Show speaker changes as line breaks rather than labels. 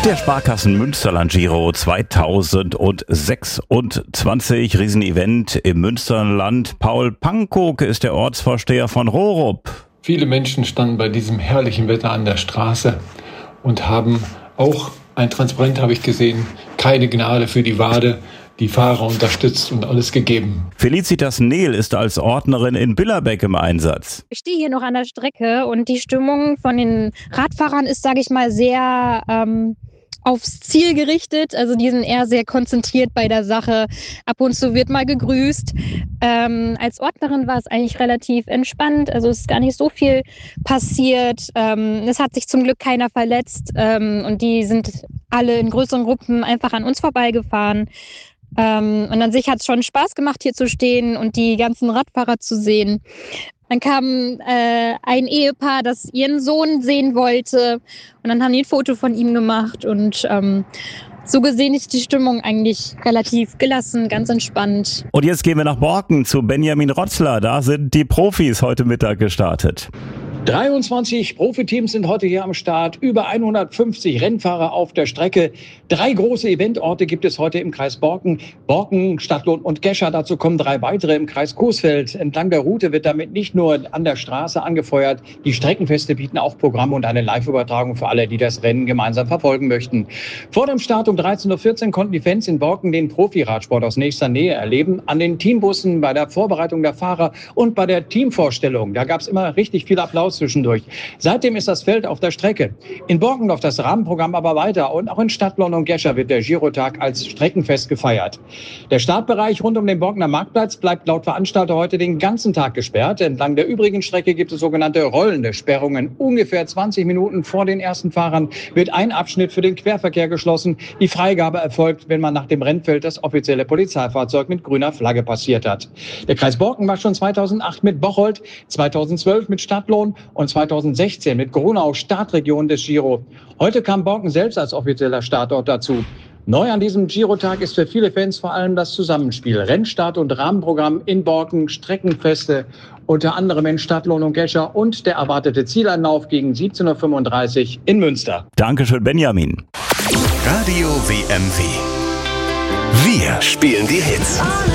Der Sparkassen Münsterland Giro 2026, Riesenevent im Münsterland. Paul Pankok ist der Ortsvorsteher von Rorup.
Viele Menschen standen bei diesem herrlichen Wetter an der Straße und haben auch ein Transparent, habe ich gesehen, keine Gnade für die Wade, die Fahrer unterstützt und alles gegeben.
Felicitas Nehl ist als Ordnerin in Billerbeck im Einsatz.
Ich stehe hier noch an der Strecke und die Stimmung von den Radfahrern ist, sage ich mal, sehr aufs Ziel gerichtet. Also die sind eher sehr konzentriert bei der Sache. Ab und zu wird mal gegrüßt. Als Ordnerin war es eigentlich relativ entspannt. Also es ist gar nicht so viel passiert. Es hat sich zum Glück keiner verletzt. Und die sind alle in größeren Gruppen einfach an uns vorbeigefahren. Und an sich hat es schon Spaß gemacht, hier zu stehen und die ganzen Radfahrer zu sehen. Dann kam ein Ehepaar, das ihren Sohn sehen wollte. Und dann haben die ein Foto von ihm gemacht. Und so gesehen ist die Stimmung eigentlich relativ gelassen, ganz entspannt.
Und jetzt gehen wir nach Borken zu Benjamin Rotzler. Da sind die Profis heute Mittag gestartet.
23 Profiteams sind heute hier am Start, über 150 Rennfahrer auf der Strecke. 3 große Eventorte gibt es heute im Kreis Borken. Borken, Stadtlohn und Gescher. Dazu kommen 3 weitere im Kreis Coesfeld. Entlang der Route wird damit nicht nur an der Straße angefeuert. Die Streckenfeste bieten auch Programme und eine Live-Übertragung für alle, die das Rennen gemeinsam verfolgen möchten. Vor dem Start um 13.14 Uhr konnten die Fans in Borken den Profiradsport aus nächster Nähe erleben. An den Teambussen, bei der Vorbereitung der Fahrer und bei der Teamvorstellung. Da gab es immer richtig viel Applaus zwischendurch. Seitdem ist das Feld auf der Strecke. In Borken läuft das Rahmenprogramm aber weiter und auch in Stadtlohn und Gescher wird der Girotag als Streckenfest gefeiert. Der Startbereich rund um den Borkener Marktplatz bleibt laut Veranstalter heute den ganzen Tag gesperrt. Entlang der übrigen Strecke gibt es sogenannte rollende Sperrungen. Ungefähr 20 Minuten vor den ersten Fahrern wird ein Abschnitt für den Querverkehr geschlossen. Die Freigabe erfolgt, wenn man nach dem Rennfeld das offizielle Polizeifahrzeug mit grüner Flagge passiert hat. Der Kreis Borken war schon 2008 mit Bocholt, 2012 mit Stadtlohn und 2016 mit Gronau Startregion des Giro. Heute kam Borken selbst als offizieller Startort dazu. Neu an diesem Girotag ist für viele Fans vor allem das Zusammenspiel. Rennstart und Rahmenprogramm in Borken, Streckenfeste, unter anderem in Stadtlohn und Gescher und der erwartete Zieleinlauf gegen 17.35 Uhr in Münster.
Dankeschön, Benjamin.
Radio WMW. Wir spielen die Hits.